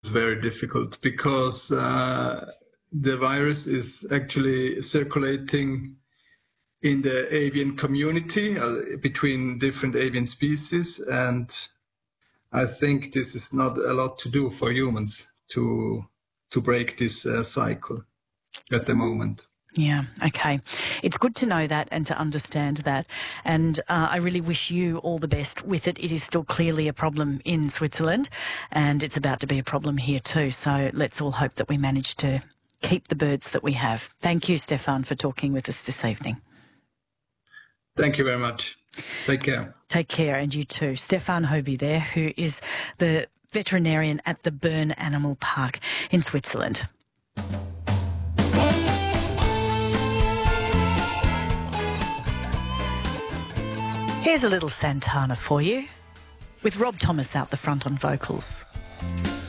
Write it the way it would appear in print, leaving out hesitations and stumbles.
very difficult because the virus is actually circulating in the avian community between different avian species, and I think this is not a lot to do for humans to break this cycle at the moment. Yeah, okay. It's good to know that and to understand that. And I really wish you all the best with it. It is still clearly a problem in Switzerland, and it's about to be a problem here too. So let's all hope that we manage to keep the birds that we have. Thank you, Stefan, for talking with us this evening. Thank you very much. Take care. Take care, and you too. Stefan Hobie there, who is the veterinarian at the Bern Animal Park in Switzerland. Here's a little Santana for you, with Rob Thomas out the front on vocals.